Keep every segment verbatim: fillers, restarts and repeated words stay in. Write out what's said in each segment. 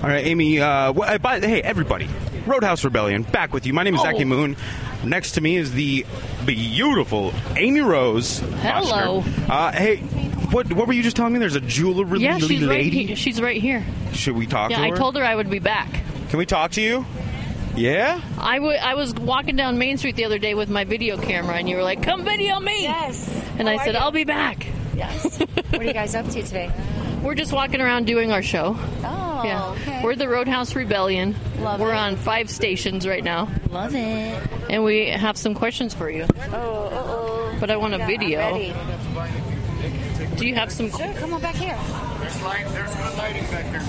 All right, Amy. Uh, well, by, hey, everybody. Roadhouse Rebellion, back with you. My name is oh. Zachy Moon. Next to me is the beautiful Amy Rose. Hello. Uh, hey, what what were you just telling me? There's a jewelry yeah, she's lady? Right here. She's right here. Should we talk yeah, to her? Yeah, I told her I would be back. Can we talk to you? Yeah? I, w- I was walking down Main Street the other day with my video camera, and you were like, come video me. Yes. And How I said, you? I'll be back. Yes. What are you guys up to today? We're just walking around doing our show. Oh, yeah. okay. We're the Roadhouse Rebellion. Love We're it. on five stations right now. Love it. And we have some questions for you. Oh, uh-oh. But I want a yeah, video. I'm ready. Do you have some... Sure, come on back here. There's light, there's good lighting back there.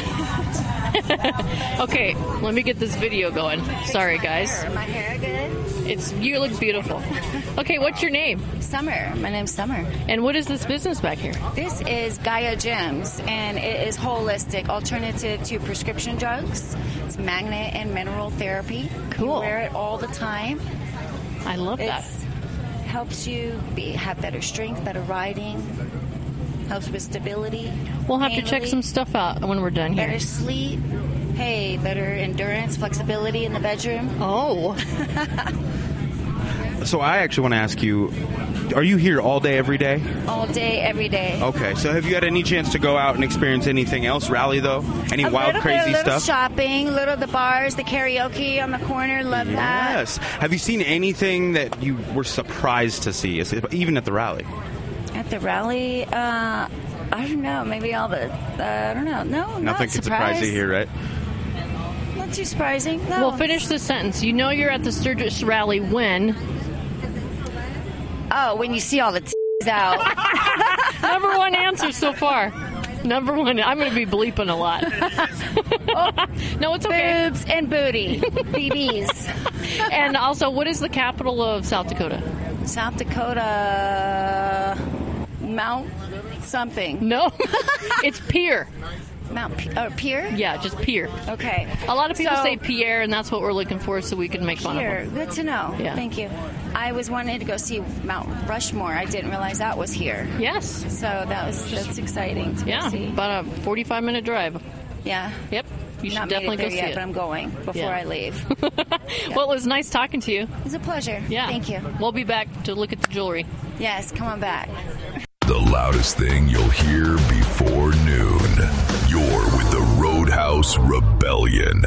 Okay, let me get this video going. Sorry, guys. My hair good? It's you look beautiful. Okay, what's your name? Summer. My name's Summer. And what is this business back here? This is Gaia Gems, and it is holistic, alternative to prescription drugs. It's magnet and mineral therapy. Cool. You wear it all the time. I love that. It helps you be, have better strength, better riding. Helps with stability. We'll have to check some stuff out when we're done here. Better sleep. Hey, better endurance, flexibility in the bedroom. Oh. So I actually want to ask you, are you here all day, every day? All day, every day. Okay, so have you had any chance to go out and experience anything else, rally, though? Any a wild, little crazy bit, a little stuff? shopping, a little of the bars, the karaoke on the corner, love yes. that. Yes. Have you seen anything that you were surprised to see, even at the rally? At the rally, uh, I don't know, maybe all the, uh, I don't know, no, Nothing not could surprise you here, right? Not too surprising, no. Well, finish the sentence. You know you're at the Sturgis rally when? Oh, when you see all the t's out. Number one answer so far. Number one. I'm going to be bleeping a lot. Oh, no, it's okay. Boobs and booty. B Bs. And also, what is the capital of South Dakota? South Dakota, Mount something. No, it's Pierre. Mount P- uh, Pierre? Yeah, just Pierre. Okay. A lot of people So, say Pierre, and that's what we're looking for, so we can make fun Pierre, of them. good to know. Yeah. Thank you. I was wanting to go see Mount Rushmore. I didn't realize that was here. Yes. So that was that's exciting to Yeah, go see. about a forty-five minute drive. Yeah. Yep. You should Not definitely made it go there see yet, it. but I'm going before Yeah. I leave. Well, it was nice talking to you. It was a pleasure. Yeah. Thank you. We'll be back to look at the jewelry. Yes, come on back. The loudest thing you'll hear before noon. You're with the Roadhouse Rebellion.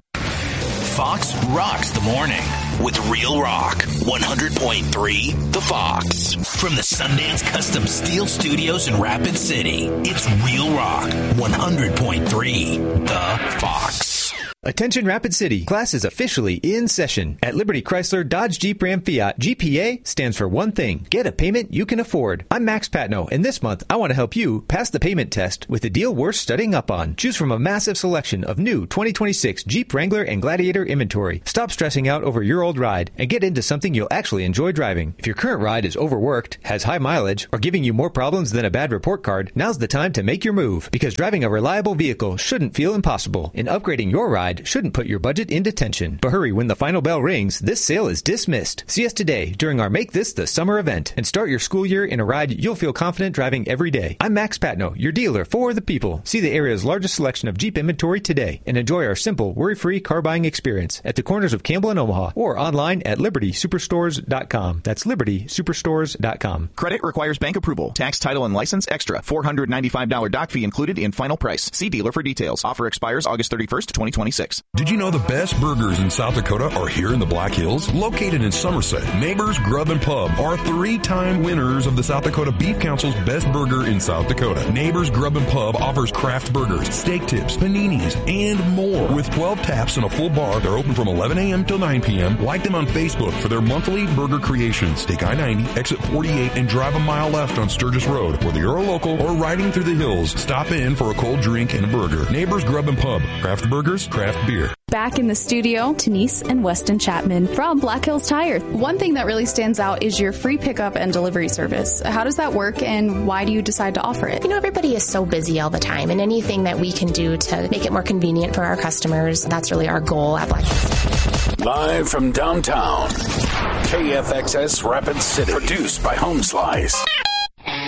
Fox rocks the morning with Real Rock one hundred point three The Fox. From the Sundance Custom Steel Studios in Rapid City, it's Real Rock one hundred point three The Fox. Attention Rapid City, class is officially in session. At Liberty Chrysler Dodge Jeep Ram Fiat, G P A stands for one thing: get a payment you can afford. I'm Max Patno, and this month I want to help you pass the payment test with a deal worth studying up on. Choose from a massive selection of new twenty twenty-six Jeep Wrangler and Gladiator inventory. Stop stressing out over your old ride and get into something you'll actually enjoy driving. If your current ride is overworked, has high mileage, or giving you more problems than a bad report card, now's the time to make your move, because driving a reliable vehicle shouldn't feel impossible, and upgrading your ride shouldn't put your budget into tension. But hurry, when the final bell rings, this sale is dismissed. See us today during our Make This the Summer event and start your school year in a ride you'll feel confident driving every day. I'm Max Patno, your dealer for the people. See the area's largest selection of Jeep inventory today and enjoy our simple, worry-free car buying experience at the corners of Campbell and Omaha, or online at liberty superstores dot com. That's liberty superstores dot com. Credit requires bank approval. Tax, title, and license extra. four hundred ninety-five dollars doc fee included in final price. See dealer for details. Offer expires August thirty-first, twenty twenty-six. Did you know the best burgers in South Dakota are here in the Black Hills? Located in Somerset, Neighbors Grub and Pub are three-time winners of the South Dakota Beef Council's Best Burger in South Dakota. Neighbors Grub and Pub offers craft burgers, steak tips, paninis, and more. With twelve taps and a full bar, they're open from eleven a.m. till nine p.m. Like them on Facebook for their monthly burger creations. Take I ninety, exit forty-eight, and drive a mile left on Sturgis Road. Whether you're a local or riding through the hills, stop in for a cold drink and a burger. Neighbors Grub and Pub. Craft burgers, craft beer. Back in the studio, Denise and Weston Chapman from Black Hills Tire. One thing that really stands out is your free pickup and delivery service. How does that work, and why do you decide to offer it? You know, everybody is so busy all the time, and anything that we can do to make it more convenient for our customers, that's really our goal at Black Hills. Live from downtown, K F X S Rapid City. Produced by Home Slice.